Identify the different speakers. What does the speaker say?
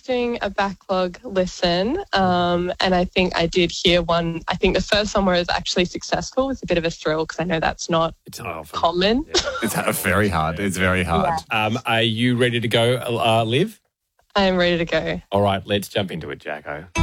Speaker 1: doing a backlog listen, and I think I did hear one. I think the first one where it was actually successful was a bit of a thrill because I know that's not common.
Speaker 2: Yeah.
Speaker 3: It's very hard. It's very hard.
Speaker 1: Yeah.
Speaker 2: Are you ready to go, Liv?
Speaker 1: I am ready to go.
Speaker 2: All right, let's jump into it, Jacko.